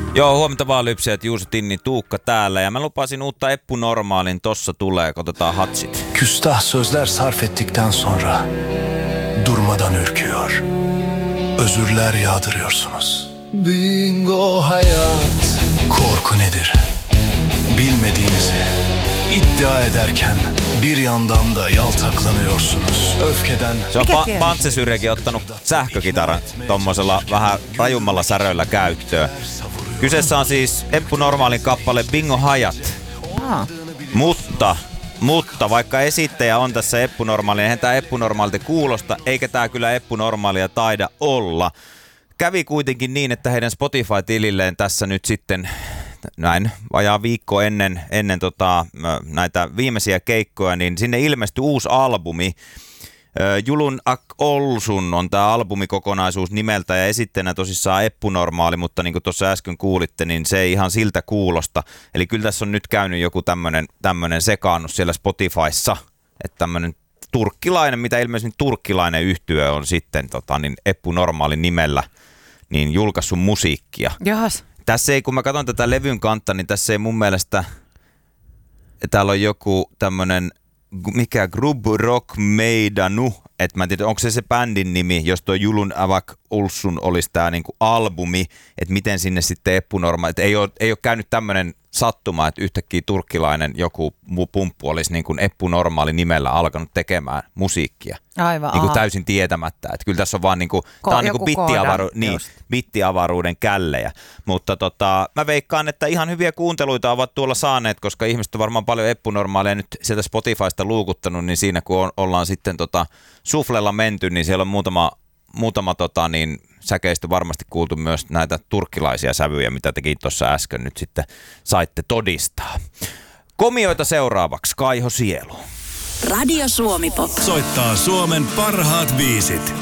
Joo, huomenta vaan Lypsijät, Juuso Tinni, Tuukka täällä ja mä lupasin uutta Eppu Normaalin, tossa tulee, katsotaan hatsit. Küstah sözler sarf ettikten sonra durmadan ürküyor. Özürler yağdırıyorsunuz. Bingo hayat. Korku nedir? Bilmediğinizi iddia ederken bir yandan da yaltaklanıyorsunuz. Öfkeden... Se on Pantse Syrjäkin ottanut sähkökitaran tommosella vähän rajummalla säröillä käyttöön. Kyseessä on siis Eppu Normaalin kappale Bingo Hayat. Mutta vaikka esittäjä on tässä Eppu Normaali, niin eihän tää Eppu Normaalilta kuulosta, eikä tää kyllä Eppu Normaalia taida olla. Kävi kuitenkin niin, että heidän Spotify-tililleen tässä nyt sitten näin vajaa viikko ennen näitä viimeisiä keikkoja, niin sinne ilmestyi uusi albumi. Julun Ak Olsun on tämä albumikokonaisuus nimeltä ja esitteenä tosissaan Eppu Normaali, mutta niin kuin tuossa äsken kuulitte, niin se ei ihan siltä kuulosta. Eli kyllä tässä on nyt käynyt joku tämmöinen sekaannus siellä Spotifyssa, että tämmöinen turkkilainen, mitä ilmeisesti turkkilainen yhtye on sitten niin Eppu Normaalin nimellä niin julkaissut musiikkia. Jahas. Tässä ei, kun mä katson tätä levyn kantta, niin tässä ei mun mielestä, täällä on joku tämmönen, mikä Grubb Rock Meidanu, että mä en tiedä, onko se bändin nimi, jos tuo Julun Avak Ulsun olisi tää niinku albumi, että miten sinne sitten Eppu Normaali, että ei ole käynyt tämmönen sattuma, että yhtäkkiä turkkilainen joku pumppu olisi niin kuin Eppu Normaali nimellä alkanut tekemään musiikkia. Aivan, niin kuin täysin tietämättä. Että kyllä tässä on vaan niin kuin, tää on niin kuin bittiavaruuden källejä. Mutta mä veikkaan, että ihan hyviä kuunteluita ovat tuolla saaneet, koska ihmiset on varmaan paljon Eppu Normaalia nyt sieltä Spotifysta luukuttanut, niin siinä kun ollaan sitten suflella menty, niin siellä on muutama säkeistä varmasti kuultu myös näitä turkkilaisia sävyjä, mitä tekin tuossa äsken nyt sitten saitte todistaa. Komioita seuraavaksi, Kaiho Sielu. Radio Suomi Pop. Soittaa Suomen parhaat biisit.